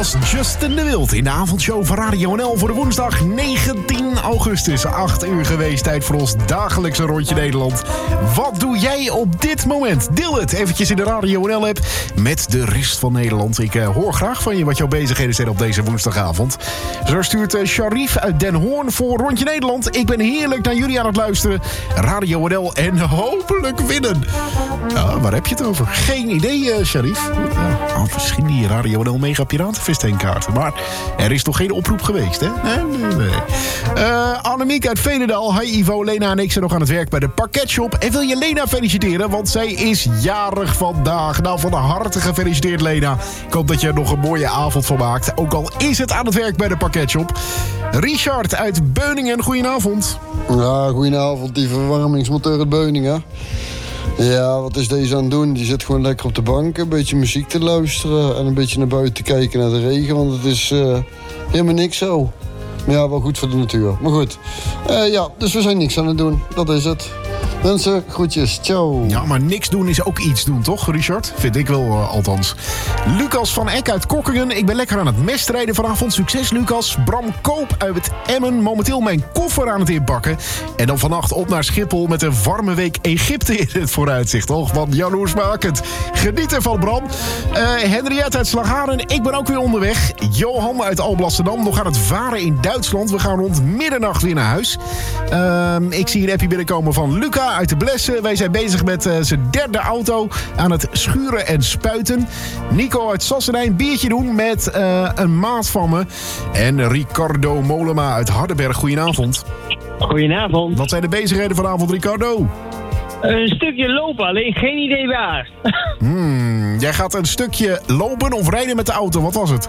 was Justin de Wild in de avondshow van Radio NL voor de woensdag 19 augustus. 8 uur geweest, tijd voor ons dagelijkse rondje Nederland. Wat doe jij op dit moment? Deel het eventjes in de Radio NL-app met de rest van Nederland. Ik hoor graag van je wat jouw bezigheden zijn op deze woensdagavond. Zo stuurt Sharif uit Den Hoorn voor Rondje Nederland. Ik ben heerlijk naar jullie aan het luisteren. Radio NL en hopelijk winnen. Waar heb je het over? Geen idee, Sharif. Misschien die Radio NL Mega Piratenfestijnkaarten. Maar er is toch geen oproep geweest, hè? Nee. Annemiek uit Veenendaal. Hi Ivo, Lena en ik zijn nog aan het werk bij de pakketshop. En wil je Lena feliciteren? Want zij is jarig vandaag. Nou, van harte gefeliciteerd, Lena. Ik hoop dat je er nog een mooie avond van maakt. Ook al is het aan het werk bij de pakketshop. Richard uit Beuningen, goedenavond. Ja, goedenavond. Die verwarmingsmotor uit Beuningen. Ja, wat is deze aan het doen? Die zit gewoon lekker op de bank, een beetje muziek te luisteren en een beetje naar buiten te kijken naar de regen, want het is helemaal niks zo. Maar ja, wel goed voor de natuur. Maar goed, dus we zijn niks aan het doen. Dat is het. Mensen, groetjes. Ciao. Ja, maar niks doen is ook iets doen, toch, Richard? Vind ik wel, althans. Lucas van Eck uit Kokkingen. Ik ben lekker aan het mestrijden vanavond. Succes, Lucas. Bram Koop uit Emmen. Momenteel mijn koffer aan het inpakken. En dan vannacht op naar Schiphol met een warme week Egypte in het vooruitzicht. Och, wat jaloersmakend. Geniet ervan, Bram. Henriette uit Slagharen. Ik ben ook weer onderweg. Johan uit Alblasserdam. Nog aan het varen in Duitsland. We gaan rond middernacht weer naar huis. Ik zie een appje binnenkomen van Luca uit de Blessen. Wij zijn bezig met zijn derde auto aan het schuren en spuiten. Nico uit Sassenijn, biertje doen met een maat van me. En Ricardo Molema uit Hardenberg. Goedenavond. Goedenavond. Wat zijn de bezigheden vanavond, Ricardo? Een stukje lopen, alleen geen idee waar. Jij gaat een stukje lopen of rijden met de auto. Wat was het?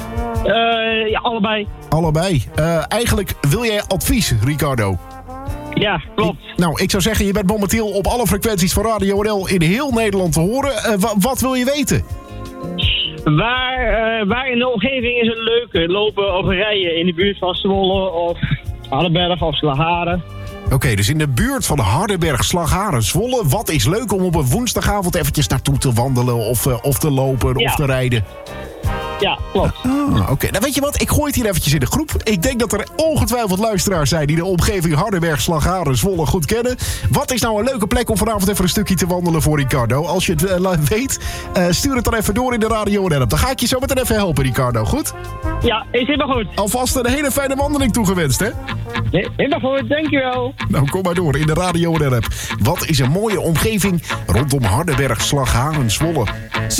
Ja, allebei. Allebei. Eigenlijk wil jij advies, Ricardo? Ja, klopt. Nou, ik zou zeggen, je bent momenteel op alle frequenties van Radio NL in heel Nederland te horen. Wat wil je weten? Waar in de omgeving is het leuk lopen of rijden? In de buurt van Zwolle of Hardenberg of Slagharen? Oké, dus in de buurt van Hardenberg, Slagharen, Zwolle. Wat is leuk om op een woensdagavond eventjes naartoe te wandelen of te lopen of te rijden? Ja, klopt. Oké. Nou, weet je wat? Ik gooi het hier eventjes in de groep. Ik denk dat er ongetwijfeld luisteraars zijn die de omgeving Hardenberg, Slagharen, Zwolle goed kennen. Wat is nou een leuke plek om vanavond even een stukje te wandelen voor Ricardo? Als je het weet, stuur het dan even door in de Radio NL. Dan ga ik je zo meteen even helpen, Ricardo. Goed? Ja, is helemaal goed. Alvast een hele fijne wandeling toegewenst, hè? Helemaal goed, dankjewel. Nou, kom maar door in de Radio NL. Wat is een mooie omgeving rondom Hardenberg, Slagharen, Zwolle.